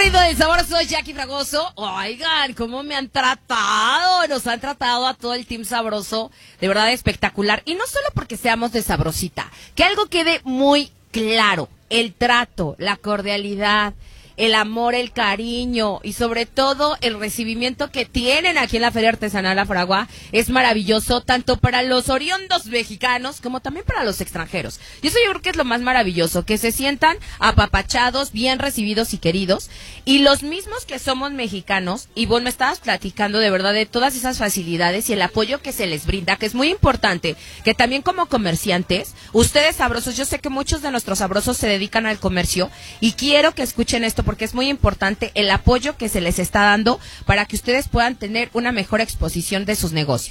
ritmo del sabor, soy Jackie Fragoso. Oigan, cómo me han tratado. Nos han tratado a todo el team sabroso. De verdad espectacular. Y no solo porque seamos de Sabrosita. Que algo quede muy claro. El trato, la cordialidad, el amor, el cariño y sobre todo el recibimiento que tienen aquí en la Feria Artesanal La Fragua es maravilloso, tanto para los oriundos mexicanos como también para los extranjeros. Y eso yo creo que es lo más maravilloso, que se sientan apapachados, bien recibidos y queridos. Y los mismos que somos mexicanos, y vos me estabas platicando de verdad de todas esas facilidades y el apoyo que se les brinda, que es muy importante, que también como comerciantes, ustedes sabrosos, yo sé que muchos de nuestros sabrosos se dedican al comercio y quiero que escuchen esto porque es muy importante el apoyo que se les está dando para que ustedes puedan tener una mejor exposición de sus negocios.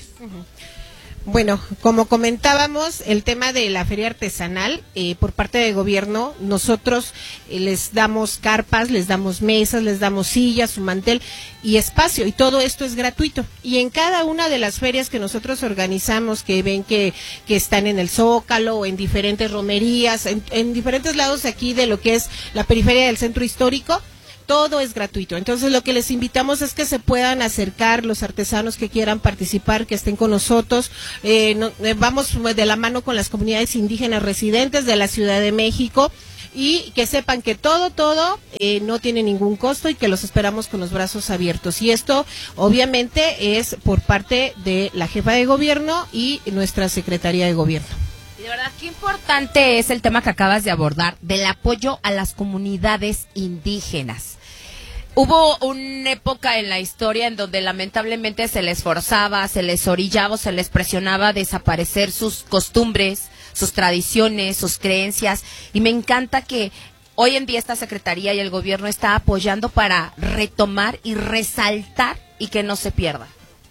Bueno, como comentábamos, el tema de la feria artesanal, por parte del gobierno, nosotros les damos carpas, les damos mesas, les damos sillas, su mantel y espacio, y todo esto es gratuito. Y en cada una de las ferias que nosotros organizamos, que ven que están en el Zócalo, o en diferentes romerías, en diferentes lados aquí de lo que es la periferia del centro histórico, todo es gratuito. Entonces lo que les invitamos es que se puedan acercar los artesanos que quieran participar, que estén con nosotros. Vamos de la mano con las comunidades indígenas residentes de la Ciudad de México y que sepan que todo no tiene ningún costo y que los esperamos con los brazos abiertos. Y esto obviamente es por parte de la jefa de gobierno y nuestra Secretaría de Gobierno. Y de verdad, qué importante es el tema que acabas de abordar, del apoyo a las comunidades indígenas. Hubo una época en la historia en donde lamentablemente se les forzaba, se les orillaba, se les presionaba a desaparecer sus costumbres, sus tradiciones, sus creencias. Y me encanta que hoy en día esta Secretaría y el gobierno está apoyando para retomar y resaltar y que no se pierda.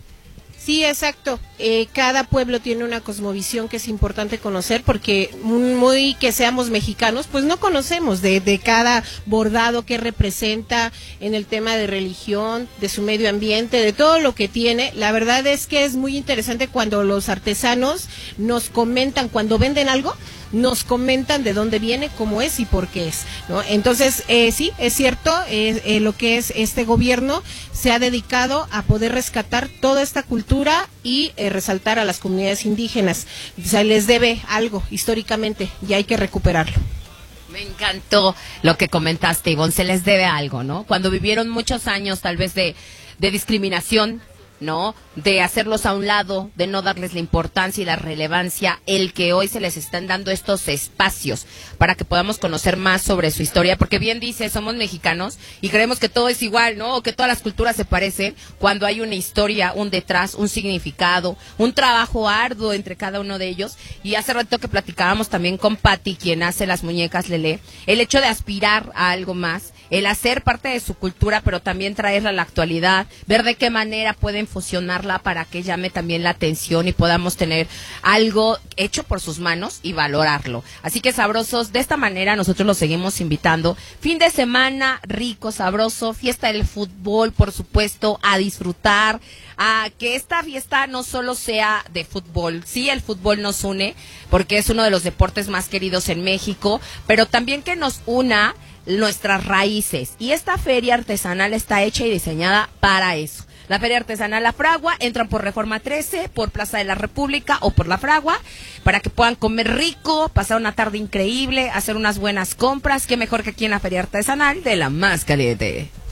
Sí, exacto. Cada pueblo tiene una cosmovisión que es importante conocer porque muy que seamos mexicanos, pues no conocemos de cada bordado que representa en el tema de religión, de su medio ambiente, de todo lo que tiene. La verdad es que es muy interesante cuando los artesanos nos comentan, cuando venden algo, nos comentan de dónde viene, cómo es y por qué es, ¿no? Entonces, sí, es cierto, lo que es este gobierno se ha dedicado a poder rescatar toda esta cultura y resaltar a las comunidades indígenas. O sea, les debe algo históricamente y hay que recuperarlo. Me encantó lo que comentaste, Ivonne, se les debe algo, ¿no? Cuando vivieron muchos años tal vez de discriminación, ¿no? De hacerlos a un lado, de no darles la importancia y la relevancia, el que hoy se les están dando estos espacios para que podamos conocer más sobre su historia, porque bien dice, somos mexicanos y creemos que todo es igual, ¿no? O que todas las culturas se parecen, cuando hay una historia, un detrás, un significado, un trabajo arduo entre cada uno de ellos. Y hace rato que platicábamos también con Patti, quien hace las muñecas Lelé, el hecho de aspirar a algo más, el hacer parte de su cultura, pero también traerla a la actualidad, ver de qué manera pueden fusionarla para que llame también la atención y podamos tener algo hecho por sus manos y valorarlo. Así que sabrosos, de esta manera nosotros los seguimos invitando. Fin de semana rico, sabroso, fiesta del fútbol, por supuesto, a disfrutar, a que esta fiesta no solo sea de fútbol. Sí, el fútbol nos une porque es uno de los deportes más queridos en México, pero también que nos una nuestras raíces, y esta feria artesanal está hecha y diseñada para eso. La Feria Artesanal La Fragua, entran por Reforma 13, por Plaza de la República o por La Fragua, para que puedan comer rico, pasar una tarde increíble, hacer unas buenas compras. Qué mejor que aquí en la Feria Artesanal de la más caliente.